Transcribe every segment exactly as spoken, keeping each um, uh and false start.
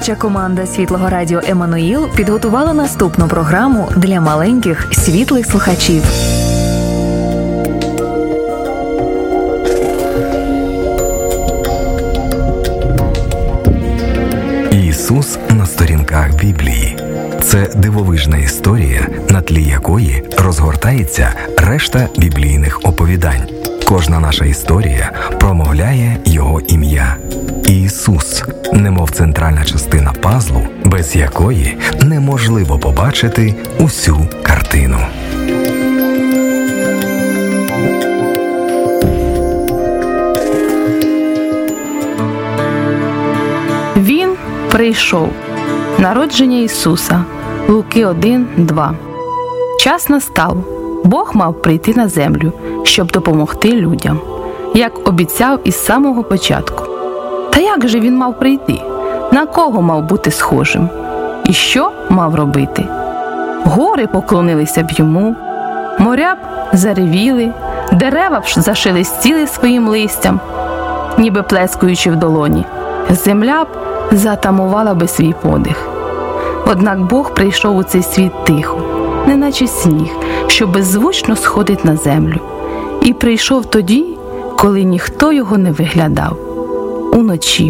Творча команда Світлого Радіо «Еммануїл» підготувала наступну програму для маленьких світлих слухачів. Ісус на сторінках Біблії. Це дивовижна історія, на тлі якої розгортається решта біблійних оповідань. Кожна наша історія промовляє Його ім'я. Ісус, немов центральна частина пазлу, без якої неможливо побачити усю картину. Він прийшов. Народження Ісуса. Луки один, два. Час настав. Бог мав прийти на землю, щоб допомогти людям, як обіцяв із самого початку. Та як же він мав прийти? На кого мав бути схожим? І що мав робити? Гори поклонилися б йому, моря б заревіли, дерева б зашелестіли своїм листям, ніби плескаючи в долоні. Земля б затамувала би свій подих. Однак Бог прийшов у цей світ тихо, неначе сніг, що беззвучно сходить на землю. І прийшов тоді, коли ніхто його не виглядав. Уночі.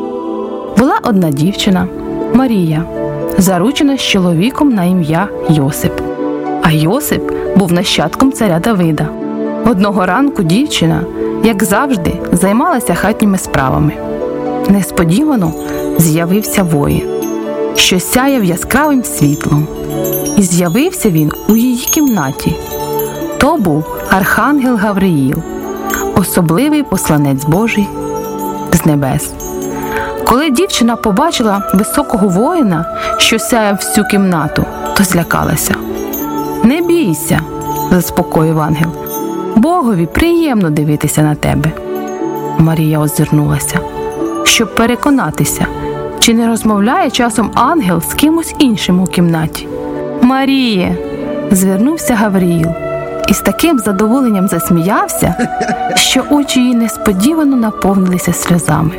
Була одна дівчина, Марія, заручена з чоловіком на ім'я Йосип. А Йосип був нащадком царя Давида. Одного ранку дівчина, як завжди, займалася хатніми справами. Несподівано з'явився воїн, що сяяв яскравим світлом. І з'явився він у її кімнаті. То був архангел Гавриїл, особливий посланець Божий з небес. Коли дівчина побачила високого воїна, що сяяв всю кімнату, то злякалася. «Не бійся», – заспокоїв ангел, – «Богові приємно дивитися на тебе». Марія озирнулася, щоб переконатися, чи не розмовляє часом ангел з кимось іншим у кімнаті. «Маріє!» – звернувся Гавриїл і з таким задоволенням засміявся, що очі її несподівано наповнилися сльозами.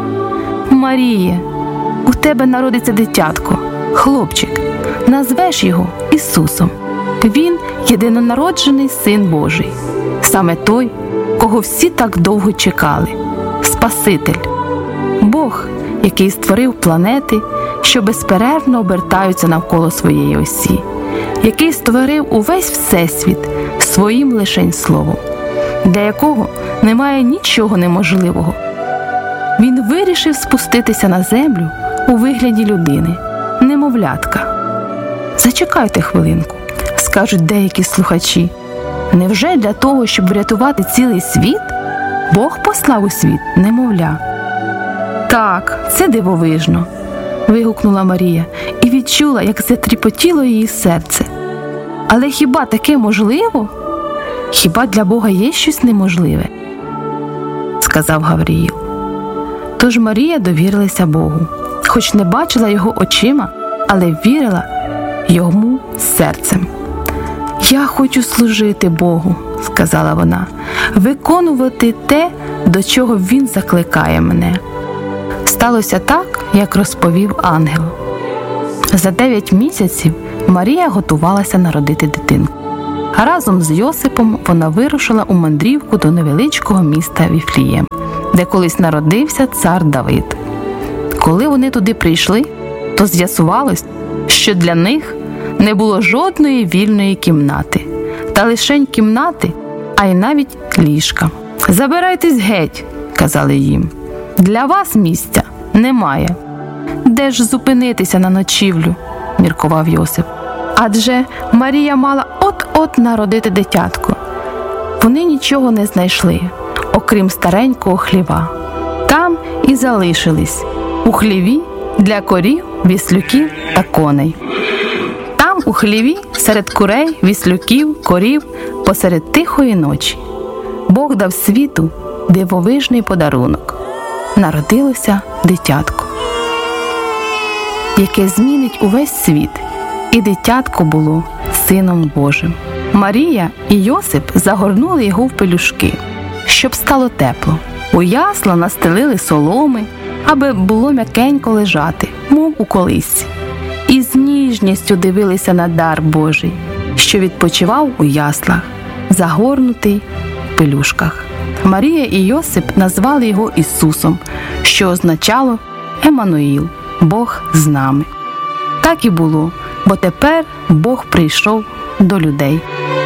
«Маріє, у тебе народиться дитятко, хлопчик, назвеш його Ісусом. Він – єдинонароджений Син Божий, саме той, кого всі так довго чекали – Спаситель. Бог, який створив планети, що безперервно обертаються навколо своєї осі, який створив увесь всесвіт своїм лишень словом, для якого немає нічого неможливого. Він вирішив спуститися на землю у вигляді людини, немовлятка. Зачекайте хвилинку, скажуть деякі слухачі. Невже для того, щоб врятувати цілий світ, Бог послав у світ немовля? Так, це дивовижно, вигукнула Марія і відчула, як затріпотіло її серце. Але хіба таке можливо? Хіба для Бога є щось неможливе? Сказав Гавриїл. Тож Марія довірилася Богу, хоч не бачила його очима, але вірила йому серцем. «Я хочу служити Богу», – сказала вона, – «виконувати те, до чого Він закликає мене». Сталося так, як розповів ангел. За дев'ять місяців Марія готувалася народити дитинку. А разом з Йосипом вона вирушила у мандрівку до невеличкого міста Віфлієм, де колись народився цар Давид. Коли вони туди прийшли, то з'ясувалось, що для них не було жодної вільної кімнати, та лишень кімнати, а й навіть ліжка. «Забирайтесь геть», – казали їм, – «для вас місця немає». «Де ж зупинитися на ночівлю?» – міркував Йосип. Адже Марія мала от-от народити дитятко. Вони нічого не знайшли, окрім старенького хліва. Там і залишились, у хліві для корів, віслюків та коней. Там у хліві серед курей, віслюків, корів, посеред тихої ночі. Бог дав світу дивовижний подарунок. Народилося дитятко, яке змінить увесь світ, і дитятко було Сином Божим. Марія і Йосип загорнули його в пелюшки, щоб стало тепло. У ясла настелили соломи, аби було м'якенько лежати, мов у колисці. І з ніжністю дивилися на дар Божий, що відпочивав у яслах, загорнутий в пелюшках. Марія і Йосип назвали його Ісусом, що означало Еммануїл – Бог з нами. Так і було, бо тепер Бог прийшов до людей.